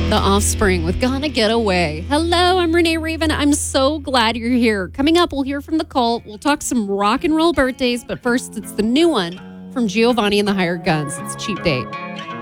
The Offspring with Gonna Get Away. Hello, I'm Renee Raven. I'm so glad you're here. Coming up, we'll hear from the Cult. We'll talk some rock and roll birthdays, but first, it's the new one from Giovanni and the Hired Guns. It's Cheap Date.